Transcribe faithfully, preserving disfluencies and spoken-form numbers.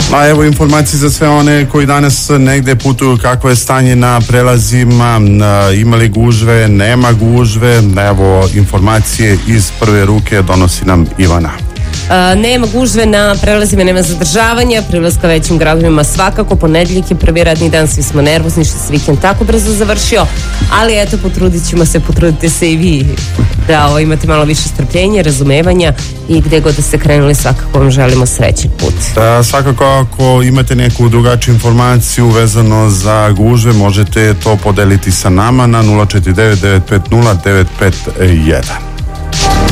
A evo informacije za sve one koji danas negde putuju, kako je stanje na prelazima, ima li gužve, nema gužve. Evo informacije iz prve ruke donosi nam Ivana. Uh, nema gužve na prelazima, nema zadržavanja, prilaska većim gradovima svakako. Ponedeljak je prvi radni dan, svi smo nervozni što se vikend tako brzo završio, ali eto, potrudit ćemo se, potrudite se i vi da ovo, imate malo više strpljenja, razumevanja i gde god da ste krenuli, svakako vam želimo srećan put. Da, svakako ako imate neku drugačiju informaciju vezano za gužve, možete to podeliti sa nama na nula četiri devet devet pet nula devet pet jedan.